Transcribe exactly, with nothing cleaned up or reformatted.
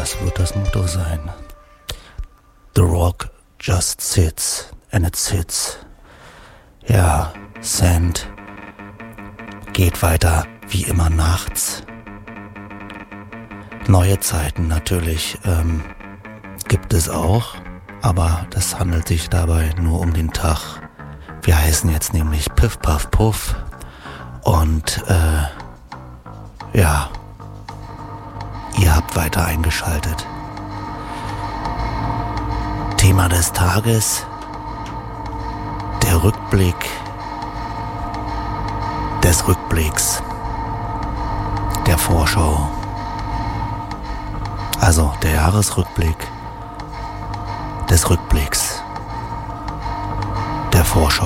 das wird das Motto sein. The rock just sits and it sits. Ja, Sand geht weiter wie immer nachts. Neue Zeiten natürlich ähm, gibt es auch, aber das handelt sich dabei nur um den Tag. Wir heißen jetzt nämlich Piff Puff Puff und äh, ja, ihr habt weiter eingeschaltet. Thema des Tages, der Rückblick des Rückblicks, der Vorschau. Also der Jahresrückblick des Rückblicks, der Vorschau.